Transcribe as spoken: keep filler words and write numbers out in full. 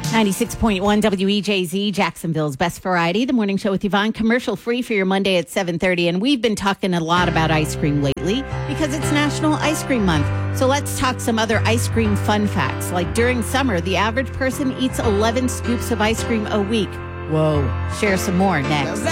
ninety-six point one W E J Z, Jacksonville's Best Variety, the morning show with Yvonne, commercial free for your Monday at seven thirty. And we've been talking a lot about ice cream lately because it's National Ice Cream Month. So let's talk some other ice cream fun facts. Like during summer, the average person eats eleven scoops of ice cream a week. Whoa. Share some more next.